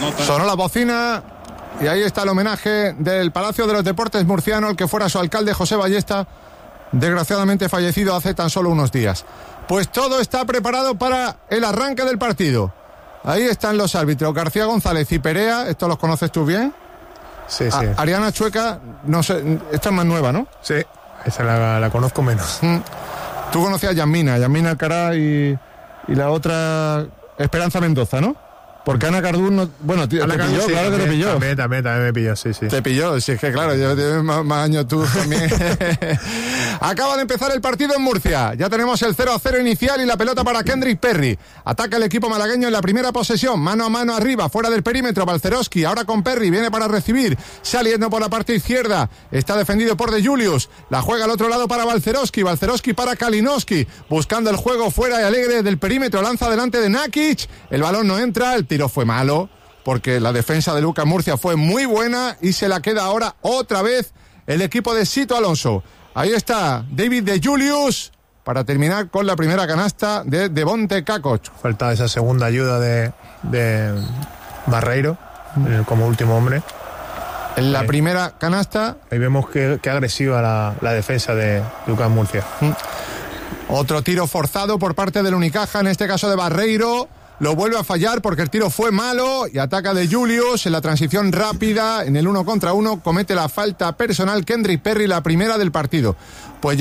Sonó la bocina y ahí está el homenaje del Palacio de los Deportes murciano, el que fuera su alcalde José Ballesta, desgraciadamente fallecido hace tan solo unos días. Pues todo está preparado para el arranque del partido. Ahí están los árbitros, García González y Perea. ¿Estos los conoces tú bien? Sí, sí. Ariana Chueca, no sé, esta es más nueva, ¿no? Sí, esa la conozco menos. Tú conocías a Yasmina Alcaraz y la otra Esperanza Mendoza, ¿no? Porque Ana Cardú no... Bueno, te pilló, sí, claro que te pilló. También me pilló, sí. Te pilló, sí, es que claro, yo tienes más años tú también. Acaba de empezar el partido en Murcia. Ya tenemos el 0-0 inicial y la pelota para Kendrick Perry. Ataca el equipo malagueño en la primera posesión. Mano a mano arriba, fuera del perímetro. Balcerowski, ahora con Perry, viene para recibir. Saliendo por la parte izquierda. Está defendido por De Julius. La juega al otro lado para Balcerowski. Balcerowski para Kalinowski. Buscando el juego fuera y alegre del perímetro. Lanza delante de Nakic. El balón no entra. El tiro fue malo, porque la defensa de Lucas Murcia fue muy buena y se la queda ahora otra vez el equipo de Sito Alonso. Ahí está David De Julius para terminar con la primera canasta de Devonte Cacoch. Falta esa segunda ayuda de Barreiro como último hombre. En la primera canasta. Ahí vemos que agresiva la defensa de Lucas Murcia. Otro tiro forzado por parte del Unicaja, en este caso de Barreiro. Lo vuelve a fallar porque el tiro fue malo y ataca De Julius en la transición rápida, en el 1 contra 1, comete la falta personal Kendrick Perry, la primera del partido. Pues